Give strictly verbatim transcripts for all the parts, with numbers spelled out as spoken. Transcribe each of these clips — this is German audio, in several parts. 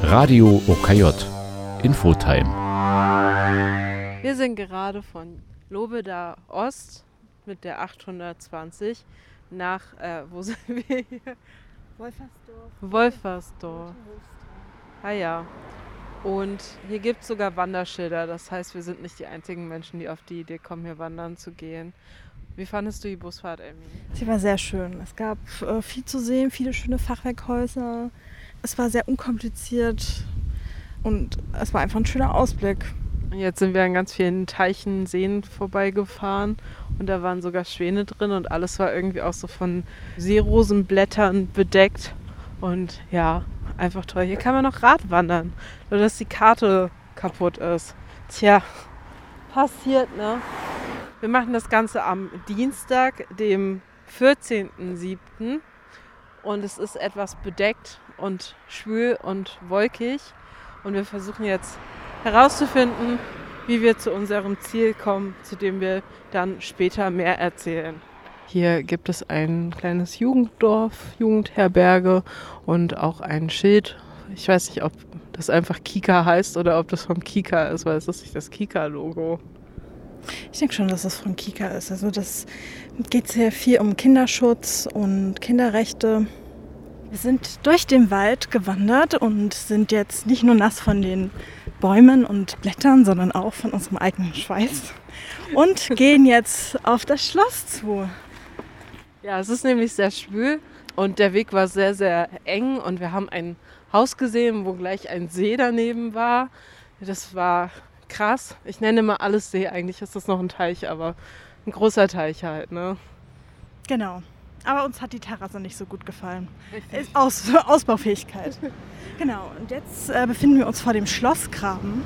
Radio O K J Infotime. Wir sind gerade von Lobeda Ost mit der achthundertzwanzig nach, äh, wo sind wir hier? Wolfersdorf. Wolfersdorf. Ah ja. Und hier gibt es sogar Wanderschilder. Das heißt, wir sind nicht die einzigen Menschen, die auf die Idee kommen, hier wandern zu gehen. Wie fandest du die Busfahrt, Emmy? Sie war sehr schön. Es gab äh, viel zu sehen, viele schöne Fachwerkhäuser. Es war sehr unkompliziert und es war einfach ein schöner Ausblick. Und jetzt sind wir an ganz vielen Teichen, Seen vorbeigefahren und da waren sogar Schwäne drin und alles war irgendwie auch so von Seerosenblättern bedeckt. Und ja, einfach toll. Hier kann man noch Radwandern, nur dass die Karte kaputt ist. Tja, passiert, ne? Wir machen das Ganze am Dienstag, dem vierzehnten siebten und es ist etwas bedeckt und schwül und wolkig und wir versuchen jetzt herauszufinden, wie wir zu unserem Ziel kommen, zu dem wir dann später mehr erzählen. Hier gibt es ein kleines Jugenddorf, Jugendherberge und auch ein Schild. Ich weiß nicht, ob das einfach Kika heißt oder ob das vom Kika ist, weil es ist nicht das Kika-Logo. Ich denke schon, dass das von Kika ist. Also das geht sehr viel um Kinderschutz und Kinderrechte. Wir sind durch den Wald gewandert und sind jetzt nicht nur nass von den Bäumen und Blättern, sondern auch von unserem eigenen Schweiß und gehen jetzt auf das Schloss zu. Ja, es ist nämlich sehr schwül und der Weg war sehr, sehr eng und wir haben ein Haus gesehen, wo gleich ein See daneben war. Das war krass. Ich nenne immer alles See. Eigentlich ist das noch ein Teich, aber ein großer Teich halt, ne? Genau. Aber uns hat die Terrasse nicht so gut gefallen. Ist Aus, Ausbaufähigkeit. Genau. Und jetzt äh, befinden wir uns vor dem Schlossgraben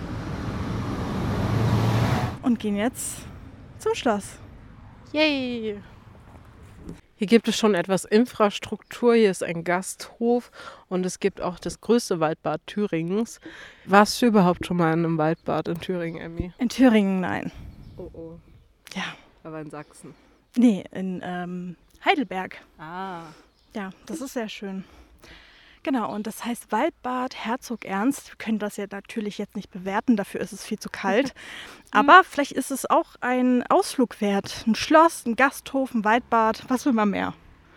und gehen jetzt zum Schloss. Yay! Hier gibt es schon etwas Infrastruktur. Hier ist ein Gasthof und es gibt auch das größte Waldbad Thüringens. Warst du überhaupt schon mal in einem Waldbad in Thüringen, Emmy? In Thüringen, nein. Oh oh. Ja. Aber in Sachsen. Nee, in ähm, Heidelberg. Ah. Ja, das ist sehr schön. Genau, und das heißt Waldbad Herzog Ernst. Wir können das ja natürlich jetzt nicht bewerten, dafür ist es viel zu kalt. Aber vielleicht ist es auch ein Ausflug wert. Ein Schloss, ein Gasthof, ein Waldbad, was will man mehr?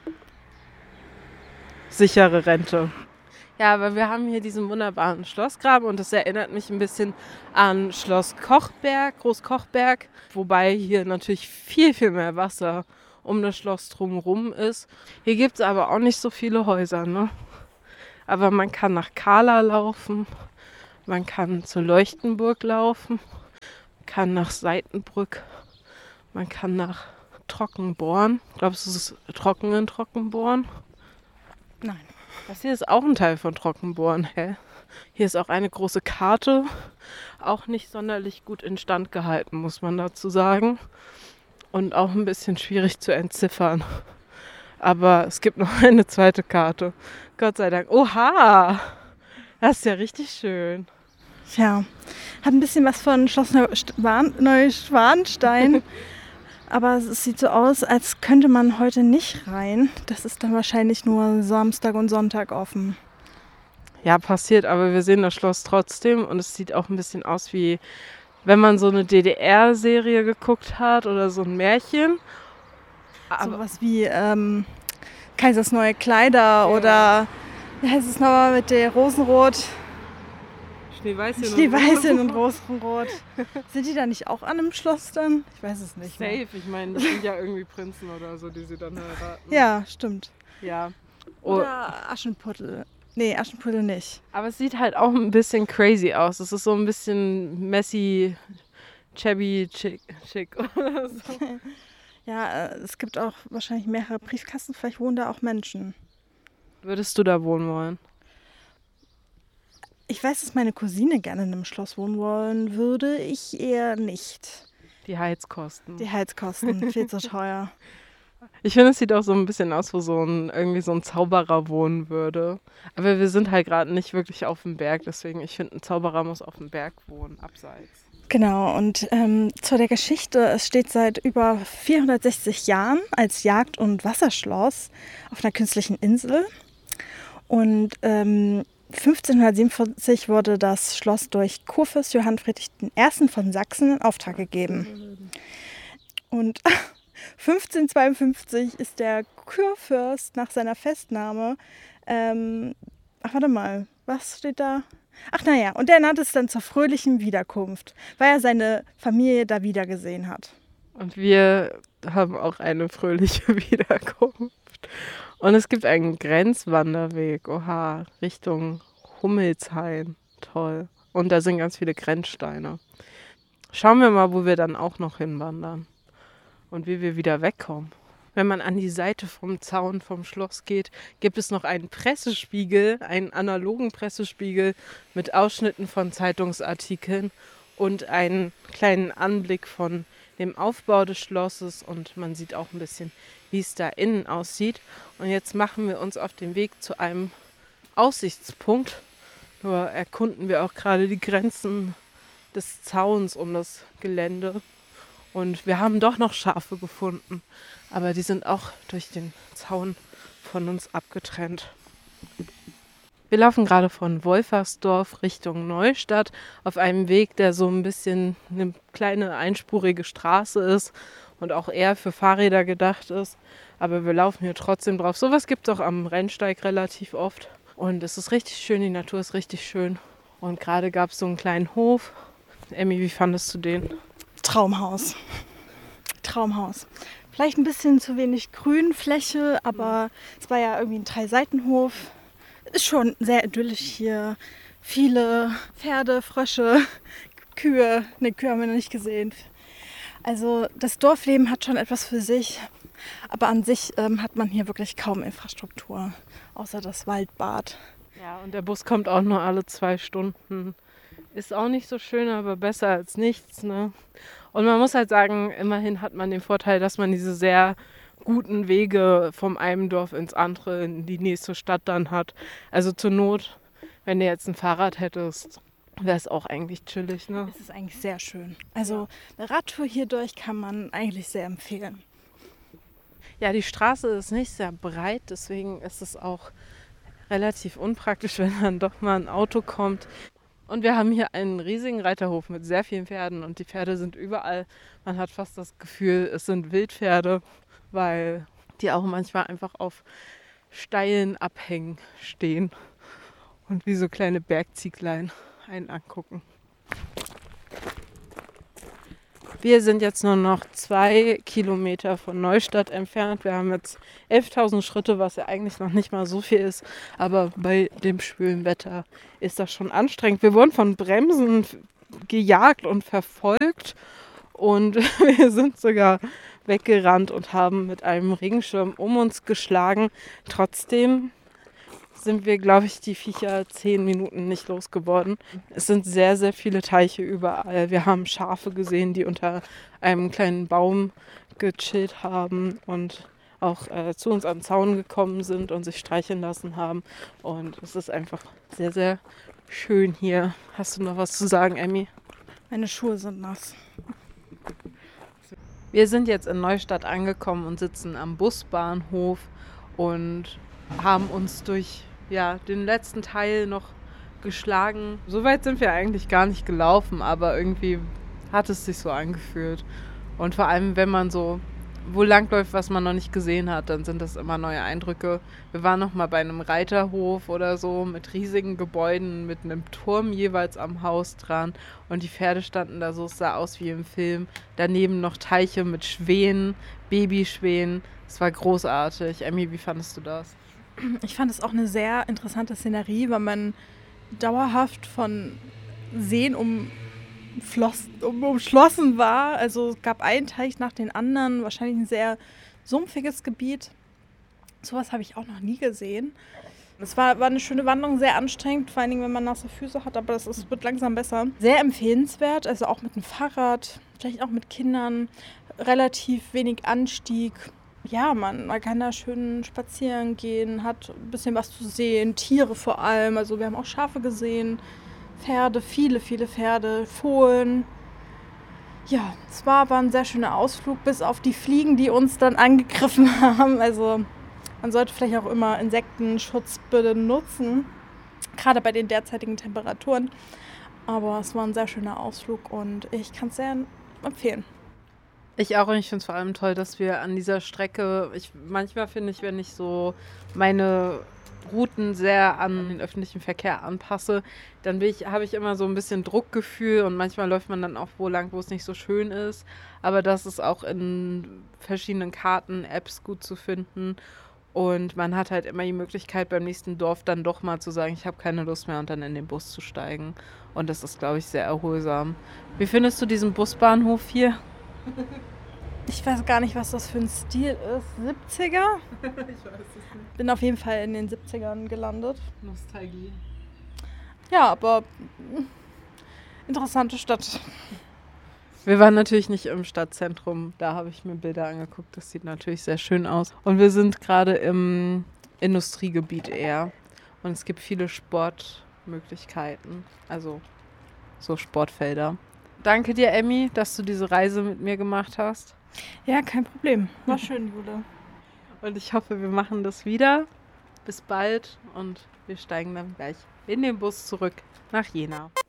Sichere Rente. Ja, aber wir haben hier diesen wunderbaren Schlossgraben und das erinnert mich ein bisschen an Schloss Kochberg, Großkochberg. Wobei hier natürlich viel, viel mehr Wasser um das Schloss drumherum ist. Hier gibt es aber auch nicht so viele Häuser, ne? Aber man kann nach Kahla laufen, man kann zur Leuchtenburg laufen, man kann nach Seitenbrück, man kann nach Trockenborn. Glaubst du, es ist trocken in Trockenborn? Nein. Das hier ist auch ein Teil von Trockenborn, hä? Hier ist auch eine große Karte, auch nicht sonderlich gut instand gehalten, muss man dazu sagen. Und auch ein bisschen schwierig zu entziffern. Aber es gibt noch eine zweite Karte. Gott sei Dank. Oha! Das ist ja richtig schön. Tja, hat ein bisschen was von Schloss Neuschwan- Neuschwanstein. Aber es sieht so aus, als könnte man heute nicht rein. Das ist dann wahrscheinlich nur Samstag und Sonntag offen. Ja, passiert, aber wir sehen das Schloss trotzdem. Und es sieht auch ein bisschen aus wie, wenn man so eine D D R-Serie geguckt hat oder so ein Märchen. So was wie ähm, Kaisers neue Kleider ja. Oder wie heißt es nochmal mit der Rosenrot? Schneeweißchen, Schneeweißchen und Rosenrot. Sind die da nicht auch an einem Schloss dann? Ich weiß es nicht. Safe, mehr. Ich meine, das sind ja irgendwie Prinzen oder so, die sie dann heiraten. Ja, stimmt. Ja. Oh. Oder Aschenputtel. Nee, Aschenputtel nicht. Aber es sieht halt auch ein bisschen crazy aus. Es ist so ein bisschen messy, chubby, chick, chick oder so. Ja, es gibt auch wahrscheinlich mehrere Briefkasten, vielleicht wohnen da auch Menschen. Würdest du da wohnen wollen? Ich weiß, dass meine Cousine gerne in einem Schloss wohnen wollen würde, ich eher nicht. Die Heizkosten. Die Heizkosten, viel zu teuer. Ich finde, es sieht auch so ein bisschen aus, wo so ein, irgendwie so ein Zauberer wohnen würde. Aber wir sind halt gerade nicht wirklich auf dem Berg, deswegen, ich finde, ein Zauberer muss auf dem Berg wohnen, abseits. Genau, und ähm, zu der Geschichte, es steht seit über vierhundertsechzig Jahren als Jagd- und Wasserschloss auf einer künstlichen Insel. Und ähm, fünfzehnhundertsiebenundvierzig wurde das Schloss durch Kurfürst Johann Friedrich der Erste. von Sachsen in Auftrag gegeben. Und fünfzehnhundertzweiundfünfzig ist der Kurfürst nach seiner Festnahme, ähm, ach warte mal, was steht da? Ach naja, und der nannte es dann zur fröhlichen Wiederkunft, weil er seine Familie da wiedergesehen hat. Und wir haben auch eine fröhliche Wiederkunft. Und es gibt einen Grenzwanderweg, oha, Richtung Hummelshain, toll. Und da sind ganz viele Grenzsteine. Schauen wir mal, wo wir dann auch noch hinwandern und wie wir wieder wegkommen. Wenn man an die Seite vom Zaun vom Schloss geht, gibt es noch einen Pressespiegel, einen analogen Pressespiegel mit Ausschnitten von Zeitungsartikeln und einen kleinen Anblick von dem Aufbau des Schlosses. Und man sieht auch ein bisschen, wie es da innen aussieht. Und jetzt machen wir uns auf den Weg zu einem Aussichtspunkt. Nur erkunden wir auch gerade die Grenzen des Zauns um das Gelände. Und wir haben doch noch Schafe gefunden, aber die sind auch durch den Zaun von uns abgetrennt. Wir laufen gerade von Wolfersdorf Richtung Neustadt auf einem Weg, der so ein bisschen eine kleine einspurige Straße ist und auch eher für Fahrräder gedacht ist. Aber wir laufen hier trotzdem drauf. Sowas gibt es auch am Rennsteig relativ oft. Und es ist richtig schön, die Natur ist richtig schön. Und gerade gab es so einen kleinen Hof. Emmy, wie fandest du den? Traumhaus. Traumhaus. Vielleicht ein bisschen zu wenig Grünfläche, aber es war ja irgendwie ein Drei-Seiten-Hof. Ist schon sehr idyllisch hier. Viele Pferde, Frösche, Kühe. Ne, Kühe haben wir noch nicht gesehen. Also das Dorfleben hat schon etwas für sich. Aber an sich ähm, hat man hier wirklich kaum Infrastruktur, außer das Waldbad. Ja, und der Bus kommt auch nur alle zwei Stunden. Ist auch nicht so schön, aber besser als nichts, ne? Und man muss halt sagen, immerhin hat man den Vorteil, dass man diese sehr guten Wege vom einen Dorf ins andere, in die nächste Stadt dann hat. Also zur Not, wenn du jetzt ein Fahrrad hättest, wäre es auch eigentlich chillig, ne? Es ist eigentlich sehr schön. Also eine Radtour hierdurch kann man eigentlich sehr empfehlen. Ja, die Straße ist nicht sehr breit, deswegen ist es auch relativ unpraktisch, wenn dann doch mal ein Auto kommt. Und wir haben hier einen riesigen Reiterhof mit sehr vielen Pferden und die Pferde sind überall. Man hat fast das Gefühl, es sind Wildpferde, weil die auch manchmal einfach auf steilen Abhängen stehen und wie so kleine Bergzieglein einen angucken. Wir sind jetzt nur noch zwei Kilometer von Neustadt entfernt. Wir haben jetzt elftausend Schritte, was ja eigentlich noch nicht mal so viel ist. Aber bei dem schwülen Wetter ist das schon anstrengend. Wir wurden von Bremsen gejagt und verfolgt. Und wir sind sogar weggerannt und haben mit einem Regenschirm um uns geschlagen. Trotzdem sind wir, glaube ich, die Viecher zehn Minuten nicht losgeworden. Es sind sehr, sehr viele Teiche überall. Wir haben Schafe gesehen, die unter einem kleinen Baum gechillt haben und auch äh, zu uns an den Zaun gekommen sind und sich streicheln lassen haben. Und es ist einfach sehr, sehr schön hier. Hast du noch was zu sagen, Emmy? Meine Schuhe sind nass. Wir sind jetzt in Neustadt angekommen und sitzen am Busbahnhof und haben uns durch ja, den letzten Teil noch geschlagen. So weit sind wir eigentlich gar nicht gelaufen, aber irgendwie hat es sich so angefühlt. Und vor allem, wenn man so wo langläuft, was man noch nicht gesehen hat, dann sind das immer neue Eindrücke. Wir waren noch mal bei einem Reiterhof oder so mit riesigen Gebäuden, mit einem Turm jeweils am Haus dran. Und die Pferde standen da so, es sah aus wie im Film. Daneben noch Teiche mit Schwänen, Babyschwänen. Es war großartig. Emmy, wie fandest du das? Ich fand es auch eine sehr interessante Szenerie, weil man dauerhaft von Seen umfloss, um, umschlossen war. Also es gab einen Teich nach den anderen, wahrscheinlich ein sehr sumpfiges Gebiet. Sowas habe ich auch noch nie gesehen. Es war, war eine schöne Wanderung, sehr anstrengend, vor allen Dingen, wenn man nasse Füße hat, aber das ist, wird langsam besser. Sehr empfehlenswert, also auch mit dem Fahrrad, vielleicht auch mit Kindern, relativ wenig Anstieg. Ja, man, man kann da schön spazieren gehen, hat ein bisschen was zu sehen, Tiere vor allem. Also wir haben auch Schafe gesehen, Pferde, viele, viele Pferde, Fohlen. Ja, es war aber ein sehr schöner Ausflug, bis auf die Fliegen, die uns dann angegriffen haben. Also man sollte vielleicht auch immer Insektenschutz benutzen. gerade bei den derzeitigen Temperaturen. Aber es war ein sehr schöner Ausflug und ich kann es sehr empfehlen. Ich auch und ich finde es vor allem toll, dass wir an dieser Strecke, ich, manchmal finde ich, wenn ich so meine Routen sehr an den öffentlichen Verkehr anpasse, dann bin ich, habe ich immer so ein bisschen Druckgefühl und manchmal läuft man dann auch wo lang, wo es nicht so schön ist. Aber das ist auch in verschiedenen Karten, Apps gut zu finden. Und man hat halt immer die Möglichkeit, beim nächsten Dorf dann doch mal zu sagen, ich habe keine Lust mehr und dann in den Bus zu steigen. Und das ist, glaube ich, sehr erholsam. Wie findest du diesen Busbahnhof hier? Ich weiß gar nicht, was das für ein Stil ist. siebziger? Ich weiß es nicht. Bin auf jeden Fall in den siebzigern gelandet. Nostalgie. Ja, aber interessante Stadt. Wir waren natürlich nicht im Stadtzentrum. Da habe ich mir Bilder angeguckt. Das sieht natürlich sehr schön aus. Und wir sind gerade im Industriegebiet eher. Und es gibt viele Sportmöglichkeiten. Also so Sportfelder. Danke dir, Emmy, dass du diese Reise mit mir gemacht hast. Ja, kein Problem. War schön, Jule. Und ich hoffe, wir machen das wieder. Bis bald und wir steigen dann gleich in den Bus zurück nach Jena.